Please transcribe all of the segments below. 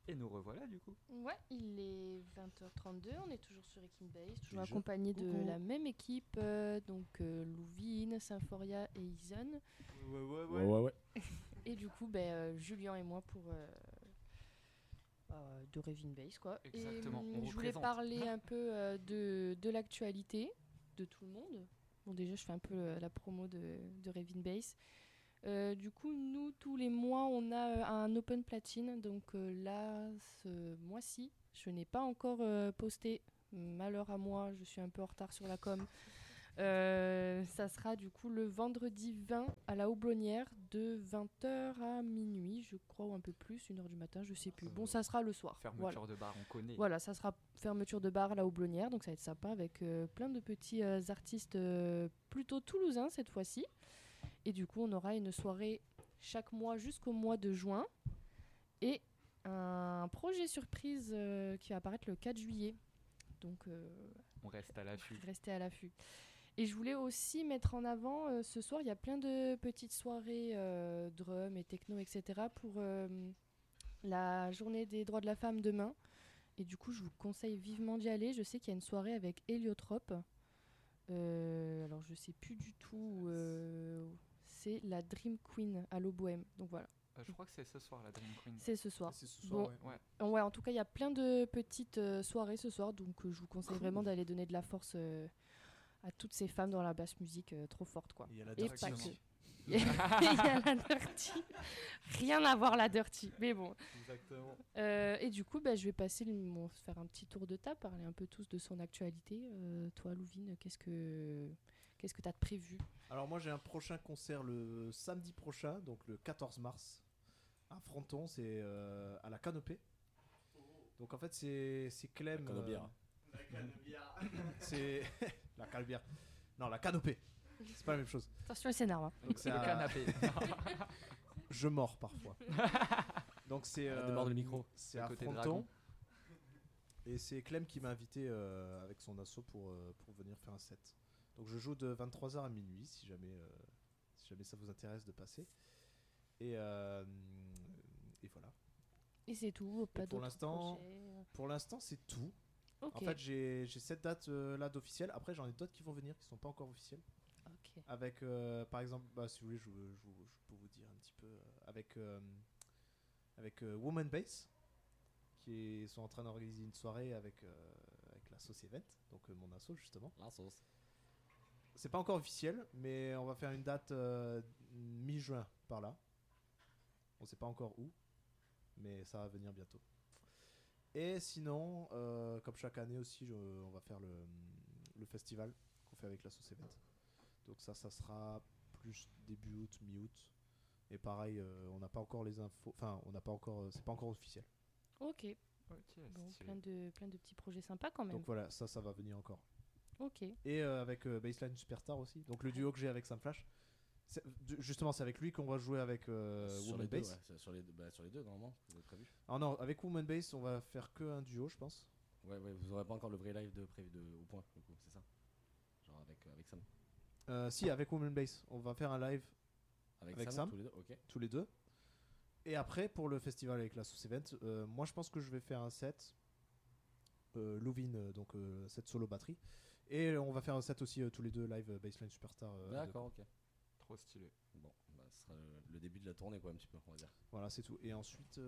Et nous revoilà du coup. Ouais, il est 20h32, on est toujours sur Ekin Base, toujours Déjà. accompagné de Coucou. la même équipe, donc Louvine, Symphoria et Ison. Ouais. Et du coup, Julien et moi pour de Revin Base, quoi. Exactement, Et on je voulais représente. parler un peu de l'actualité de tout le monde. Bon, déjà, je fais un peu la promo de Revin Base. Du coup, nous, tous les mois, on a un Open Platine. Donc là, ce mois-ci, je n'ai pas encore posté. Malheur à moi, je suis un peu en retard sur la com. Ça sera du coup le vendredi 20 à la Houblonnière de 20h à minuit, je crois, ou un peu plus, 1h du matin, je sais plus. Bon, ça sera le soir. Fermeture de bar, on connaît. Voilà, ça sera fermeture de bar à la Houblonnière, donc ça va être sympa avec plein de petits artistes plutôt toulousains cette fois-ci. Et du coup, on aura une soirée chaque mois jusqu'au mois de juin. Et un projet surprise qui va apparaître le 4 juillet. Donc, On reste à l'affût. restez à l'affût. Et je voulais aussi mettre en avant, ce soir, il y a plein de petites soirées drum et techno, etc. pour la journée des droits de la femme demain. Et du coup, je vous conseille vivement d'y aller. Je sais qu'il y a une soirée avec Héliotrope. Alors, je sais plus du tout. C'est la Dream Queen à l'Oboème. Donc voilà, Je crois que c'est ce soir la Dream Queen. c'est ce soir. C'est ce soir, Bon. ouais. Ouais, en tout cas, il y a plein de petites soirées ce soir. Donc, je vous conseille vraiment d'aller donner de la force à toutes ces femmes dans la basse musique trop fortes, quoi. Il y a la Et Dirty pas aussi. que. Il y a la Dirty. Rien à voir la Dirty, mais bon. Exactement. Et du coup, je vais faire un petit tour de table, parler un peu tous de son actualité. Toi, Louvine, qu'est-ce que t'as de prévu? Alors moi j'ai un prochain concert le samedi prochain, donc le 14 mars, à Fronton, c'est à la Canopée. Donc en fait c'est Clem... La Canobière. C'est... la Canebière. Non, la Canopée. C'est pas la même chose. Attention, il s'énerve. Hein. Donc c'est Le canapé. Je mords parfois. Donc c'est... Démarre le micro. C'est Le à côté Fronton. dragon. Et c'est Clem qui m'a invité avec son asso pour venir faire un set. Donc je joue de 23h à minuit si jamais ça vous intéresse de passer. Et voilà. Et c'est tout, pas Et pour d'autres l'instant- projets. Pour l'instant c'est tout. Ok. En fait j'ai cette date là d'officielle. Après j'en ai d'autres qui vont venir qui sont pas encore officielles. Ok. Avec par exemple, si vous voulez je peux vous dire un petit peu avec Woman Bass qui sont en train d'organiser une soirée avec la Sauce Event, donc mon asso justement. La sauce. C'est pas encore officiel, mais on va faire une date mi-juin par là. On sait pas encore où, mais ça va venir bientôt. Et sinon, comme chaque année aussi, on va faire le festival qu'on fait avec la Sauce Event. Donc ça sera plus début août, mi-août. Et pareil, on n'a pas encore les infos. Enfin, on n'a pas encore. C'est pas encore officiel. Ok. Ok, Bon, stylé. plein de petits projets sympas quand même. Donc voilà, ça va venir encore. Ok. Et avec Baseline Superstar aussi. Donc le duo que j'ai avec Sam Flash. Justement, c'est avec lui qu'on va jouer avec Sur Woman les deux, Bass. ouais. Sur les deux, normalement, vous avez prévu. Ah non, avec Woman Bass, on va faire que un duo, je pense. Ouais, vous aurez pas encore le vrai live prévu au point, du coup, c'est ça. Genre avec Sam. Si, avec Woman Bass, on va faire un live Avec Sam. tous les deux, ok. tous les deux. Et après, pour le festival avec la Sauce Event, moi je pense que je vais faire un set. Louvine, donc set solo batterie. Et on va faire un set aussi tous les deux live Baseline Superstar. D'accord, ok. Trop stylé. Bon, ce sera le début de la tournée, quoi, un petit peu, on va dire. Voilà, c'est tout. Et ensuite.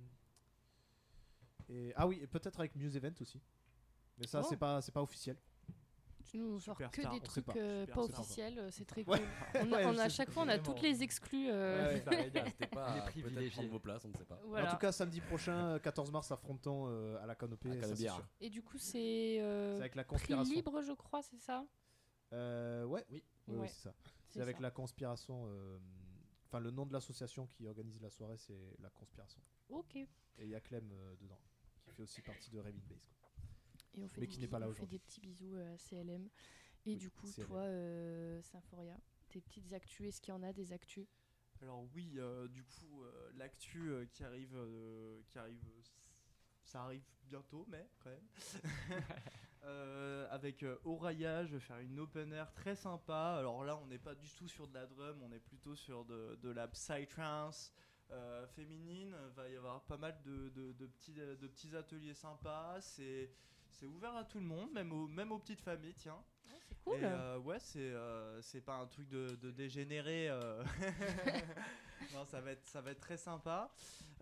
Ah oui, et peut-être avec Muse Event aussi. Mais ça, Oh. c'est pas officiel. Tu nous sors que Superstar, des on sait trucs pas. pas Super, officiels, c'est très Ouais. cool. On Ouais, a à c'est chaque fois, on a vraiment- toutes les exclus. Ouais. N'hésitez pas Les à peut-être privilégiés. prendre vos places, on ne sait pas. Voilà. En tout cas, samedi prochain, 14 mars, affrontant à la Canopée. À ça, c'est Canebière. sûr. Et du coup, c'est C'est avec la prix conspiration. libre, je crois, c'est ça? Ouais. Oui. Oui, Ouais. c'est ça. C'est C'est avec ça. la conspiration. Enfin, le nom de l'association qui organise la soirée, c'est la conspiration. Ok. Et il y a Clem dedans, qui fait aussi partie de Revin Base. Quoi. Et on fait Mais des qui n'est pas là bisous, on fait aujourd'hui. des petits bisous à CLM. Et Oui, du coup, CLM. toi, Symphoria, tes petites actus, est-ce qu'il y en a des actus? Alors oui, du coup, l'actu qui arrive, ça arrive bientôt, mais quand même. Avec Oraya, je vais faire une open air très sympa. Alors là, on n'est pas du tout sur de la drum, on est plutôt sur de la psytrance, féminine. Va y avoir pas mal de petits ateliers sympas. C'est ouvert à tout le monde, même aux petites familles, tiens. Ouais, c'est cool. Et ouais, c'est pas un truc de dégénéré. Non, ça va être très sympa.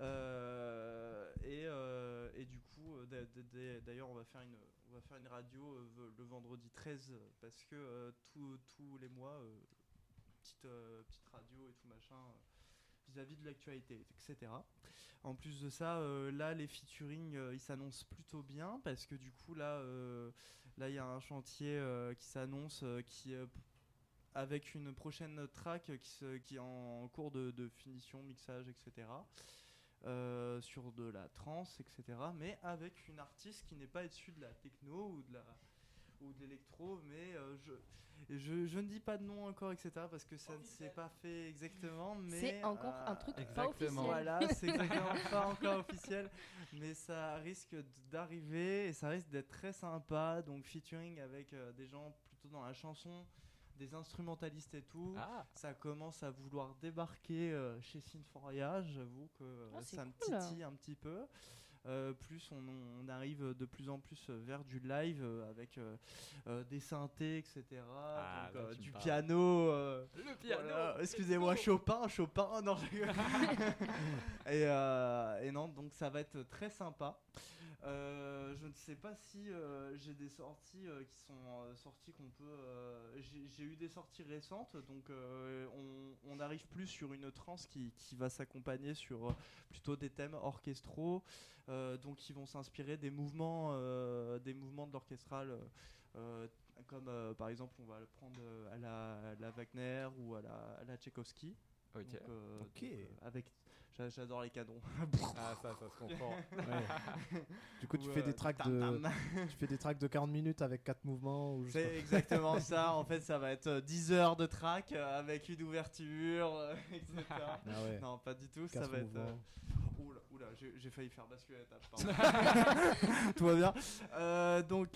Et du coup, d'ailleurs, on va faire une radio le vendredi 13 parce que tous les mois, petite radio et tout machin. Vis-à-vis de l'actualité, etc. En plus de ça, là, les featuring, ils s'annoncent plutôt bien parce que du coup, là, il y a un chantier qui s'annonce, avec une prochaine track qui est en cours de finition, mixage, etc. Sur de la trance, etc. Mais avec une artiste qui n'est pas issue de la techno ou de l'électro, mais je ne dis pas de nom encore, etc. parce que ça ne s'est pas fait exactement. Mais C'est encore un truc pas exactement. officiel. voilà, c'est exactement pas encore officiel, mais ça risque d'arriver et ça risque d'être très sympa. Donc featuring avec des gens plutôt dans la chanson, des instrumentalistes et tout. Ah, Ça commence à vouloir débarquer chez Synforia. J'avoue que Ah, c'est ça me cool. titille un petit peu. Plus on arrive de plus en plus vers du live avec des synthés, etc. Ah, Donc, là, tu me du parles. piano. le piano. Voilà. Excusez-moi, Chopin. Non, je rigole. Et non, donc ça va être très sympa. Je ne sais pas si j'ai des sorties qui sont sorties qu'on peut. J'ai eu des sorties récentes, donc on arrive plus sur une trance qui va s'accompagner sur plutôt des thèmes orchestraux, donc qui vont s'inspirer des mouvements de l'orchestral. Comme par exemple, on va le prendre à la Wagner ou à la Tchaïkovski. Ok. Donc, Ok. avec, j'adore les canons. Ah, ça se comprend. Ouais. Du coup, tu Ou, fais des tracks tam tam. tu fais des tracks de 40 minutes avec 4 mouvements ou je sais C'est exactement ça. En fait, ça va être 10 heures de track avec une ouverture, etc. pas. Ah ouais. Non, pas du tout. Ça 4 va être. mouvements. Oula, j'ai failli faire basculer la table. Pardon. Tout va bien. Donc,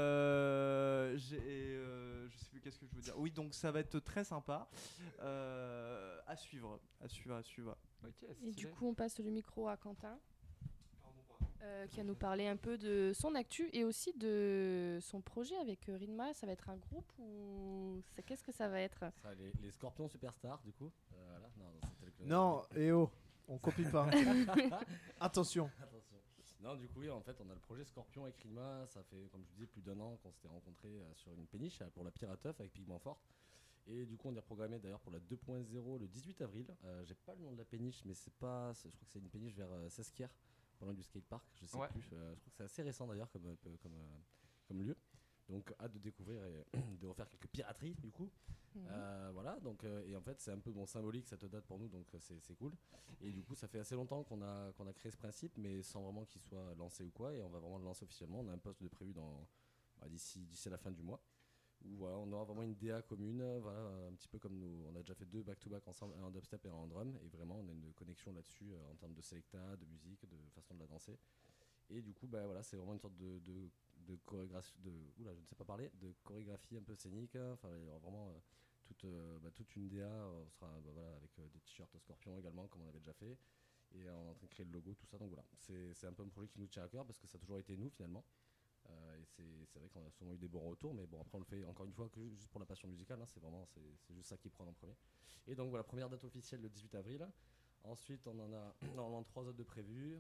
je sais plus qu'est-ce que je veux dire. Oui, donc ça va être très sympa. À suivre. Ok, Et stylé. du coup, on passe le micro à Quentin, qui va nous parler un peu de son actu et aussi de son projet avec Rinma. Ça va être un groupe ou qu'est-ce que ça va être? Ça sera les Scorpions Superstars, du coup. Voilà. Non, c'était le clone. Non, et oh, on copie pas. Attention. Attention. Non, du coup, oui, en fait, on a le projet Scorpion avec Rima. Ça fait, comme je vous disais, plus d'1 an qu'on s'était rencontrés sur une péniche pour la Pirateuf avec Pigment Forte. Et du coup, on est reprogrammé d'ailleurs pour la 2.0 le 18 avril. J'ai pas le nom de la péniche, mais je crois que c'est une péniche vers Sesquières, pas loin du skatepark. Je sais Ouais. plus. Je crois que c'est assez récent d'ailleurs comme lieu. Donc, hâte de découvrir et de refaire quelques pirateries du coup. Voilà, donc, et en fait, c'est un peu symbolique cette date pour nous, donc c'est cool. Et du coup, ça fait assez longtemps qu'on a créé ce principe, mais sans vraiment qu'il soit lancé ou quoi. Et on va vraiment le lancer officiellement. On a un post de prévu d'ici la fin du mois. Où voilà, on aura vraiment une DA commune, voilà, un petit peu comme nous. On a déjà fait 2 back-to-back ensemble, un en dubstep et un en drum. Et vraiment, on a une connexion là-dessus en termes de selecta, de musique, de façon de la danser. Et du coup, voilà, c'est vraiment une sorte de chorégraphie, oula, je ne sais pas parler, de chorégraphie un peu scénique. Enfin, il y aura vraiment toute une DA. On sera voilà, avec des t-shirts Scorpion également, comme on avait déjà fait. Et on est en train de créer le logo, tout ça. Donc voilà, c'est un peu un projet qui nous tient à cœur parce que ça a toujours été nous finalement. Et c'est vrai qu'on a souvent eu des bons retours, mais bon, après on le fait encore une fois que juste pour la passion musicale. C'est juste ça qui prend en premier. Et donc voilà, première date officielle le 18 avril. Ensuite, on en a normalement 3 autres de prévus.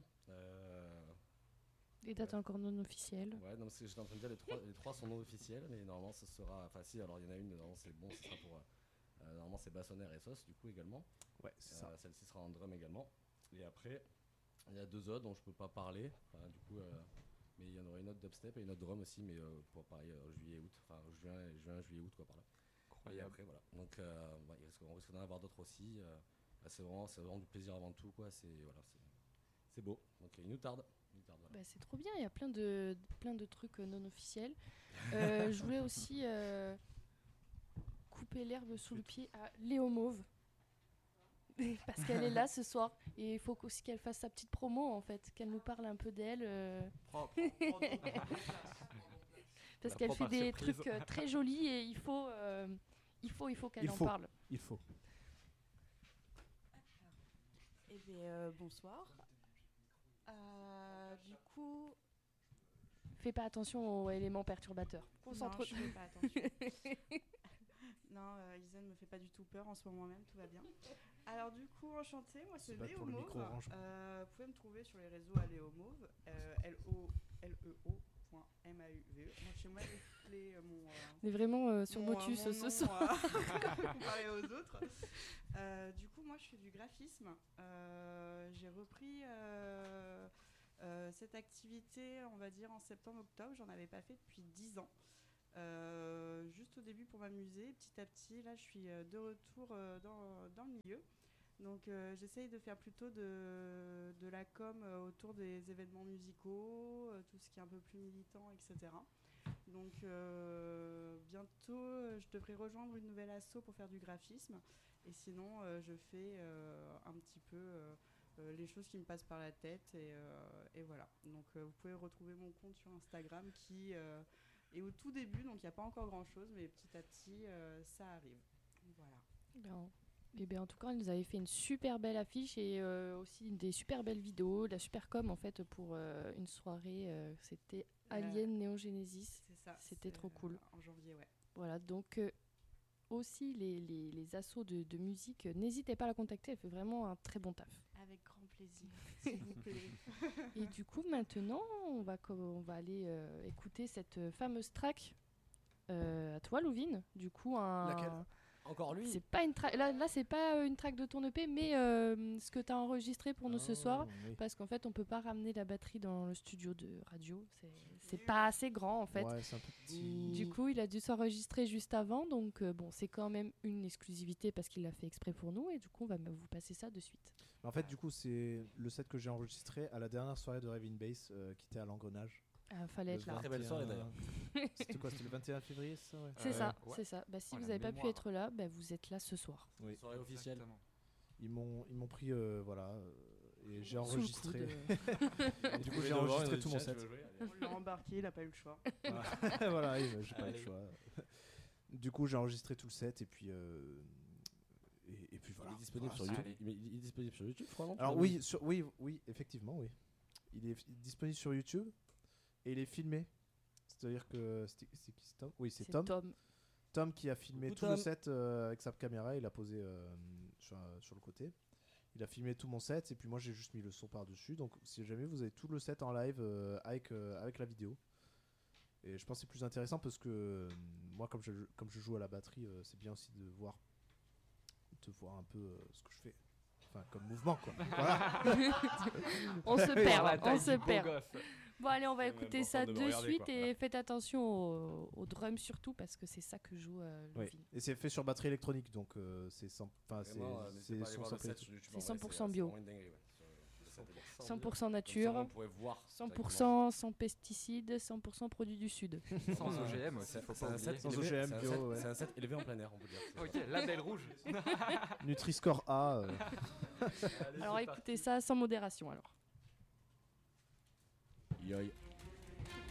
Les dates encore non officielles. Ouais, non, parce que j'étais en train de dire les trois sont non officiels, mais normalement ce sera. Enfin, si, alors il y en a une, normalement c'est bon, ce sera pour. Normalement c'est Bassonnaire et Sauce, du coup également. Ouais, c'est ça. Celle-ci sera en drum également. Et après, il y a 2 autres dont je peux pas parler. Du coup, mais il y en aura une autre dubstep et une autre drum aussi, mais pour pareil, juillet-août. Enfin, juin, juillet, août, quoi, par là. Et après, voilà. Donc, on risque d'en avoir d'autres aussi. C'est vraiment du plaisir avant tout, quoi. C'est beau. Donc, il nous tarde. Voilà. Bah, c'est trop bien, il y a plein de trucs non officiels. Je voulais aussi couper l'herbe sous le pied à Léo Mauve. Parce qu'elle est là ce soir et il faut aussi qu'elle fasse sa petite promo en fait, qu'elle nous parle un peu d'elle. Parce qu'elle fait des trucs très jolis et il faut qu'elle en parle. Il faut. Eh Bonsoir. Du coup, Fais pas attention aux éléments perturbateurs. non, Concentre. je fais pas attention. Non, Isen me fait pas du tout peur en ce moment même, tout va bien. Alors du coup, enchantée, moi c'est Se battre Léo pour le Mauve. micro orange. Vous pouvez me trouver sur les réseaux à Léo Mauve, LEO.MAUVE. Moi chez moi, On est vraiment sur mon Motus nom, ce soir. comparé aux autres. Du coup, moi je fais du graphisme. J'ai repris cette activité, on va dire en septembre-octobre. J'en avais pas fait depuis 10 ans. Juste au début pour m'amuser, petit à petit, là je suis de retour dans le milieu. Donc j'essaye de faire plutôt de la com autour des événements musicaux, tout ce qui est un peu plus militant, etc. Donc bientôt je devrais rejoindre une nouvelle asso pour faire du graphisme. Et sinon je fais un petit peu les choses qui me passent par la tête et voilà. Donc vous pouvez retrouver mon compte sur Instagram qui est au tout début, donc il n'y a pas encore grand chose, mais petit à petit ça arrive. Voilà. Non. Et bien, en tout cas, ils nous avaient fait une super belle affiche et aussi des super belles vidéos, de la super com en fait pour une soirée. C'était Alien Neo Genesis. C'est ça. C'était c'est, trop cool. En janvier, ouais. Voilà, donc aussi les assos de musique, n'hésitez pas à la contacter, elle fait vraiment un très bon taf. Avec grand plaisir, s'il vous plaît. Et du coup, maintenant, on va aller écouter cette fameuse track. À toi, Louvine. Du coup, Laquelle ? Encore lui. c'est pas une track. Là, c'est pas une track de ton EP, mais ce que tu as enregistré pour nous ce soir. Oui. Parce qu'en fait, on peut pas ramener la batterie dans le studio de radio. C'est pas assez grand, en fait. Ouais, c'est un peu petit. Du coup, il a dû s'enregistrer juste avant. Donc, bon, c'est quand même une exclusivité parce qu'il l'a fait exprès pour nous. Et du coup, on va vous passer ça de suite. En fait, du coup, c'est le set que j'ai enregistré à la dernière soirée de Rave in Bass qui était à l'Engrenage. Fallait Le être là. Très belle soirée, d'ailleurs. C'était quoi ? C'était le 21 février, c'est ça, ouais. C'est Ouais. c'est ça. Bah, si Oh, vous la n'avez pas pu mémoire. être là, bah, vous êtes là ce soir. Oui. Soirée officielle. Exactement. Ils m'ont pris, voilà, et j'ai Sous le coup enregistré. de- Et du coup, j'ai enregistré tout mon set. On l'a embarqué, il n'a pas eu le choix. Voilà, j'ai pas eu le Allez. choix. Du coup, j'ai enregistré tout le set et puis et puis Il voilà. est disponible sur Allez. YouTube. Il est disponible sur YouTube, je crois, non ? Alors oui, oui, effectivement, oui. Il est disponible sur YouTube et il est filmé. C'est-à-dire que c'est qui, c'est Tom ? Oui, c'est Tom. Tom qui a filmé Coucou, tout le Tom. set avec sa caméra, il l'a posé sur le côté. Il a filmé tout mon set et puis moi j'ai juste mis le son par-dessus. Donc si jamais vous avez tout le set en live avec la vidéo. Et je pense que c'est plus intéressant parce que moi comme je joue à la batterie, c'est bien aussi de voir un peu ce que je fais. Enfin comme mouvement quoi. Voilà. On se Par la perd, taille on se du beau perd. gosse. Bon, allez, on va C'est même écouter en ça train de de me regarder, suite quoi. et Voilà. faites attention au drum surtout parce que c'est ça que joue Oui. Louvine. Et c'est fait sur batterie électronique donc c'est sans enfin Vraiment, c'est n'hésitez pas à aller son voir le samplé et set tout. sur YouTube, C'est en vrai, 100% bio. vraiment une dinguerie, ouais, sur le set. 100% Comme nature, ça, on pourrait voir 100% sans pesticides, 100% produits du Sud. Sans OGM aussi, faut C'est pas un set oublier. Sans élevé- OGM, c'est un bio, set- ouais. C'est un set élevé en plein air, on peut dire. Ok, label rouge. Nutri-Score A. Alors écoutez ça sans modération alors. Yoï.